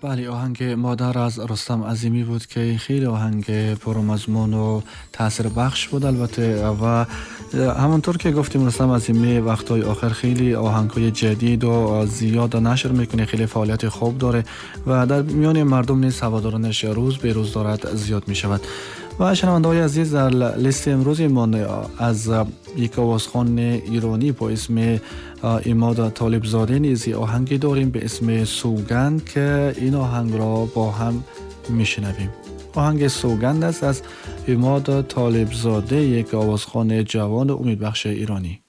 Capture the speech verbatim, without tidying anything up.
بله، آهنگ مادر از رستم عظیمی بود که خیلی آهنگ پرمضمون و تأثیر بخش بود البته. و همونطور که گفتیم رستم عظیمی وقتای آخر خیلی آهنگای جدید و زیاد نشر میکنه، خیلی فعالیت خوب داره و در میان مردم نیز هوادارانش روز به روز دارد زیاد میشود. و شنونده‌های عزیز، در لیست امروز ما از یک آوازخوان ایرانی با اسم عماد طالبزاده نیز آهنگی داریم به اسم سوگند که این آهنگ را با هم میشنویم. آهنگ سوگند است از عماد طالبزاده، یک آوازخوان جوان و امیدبخش ایرانی.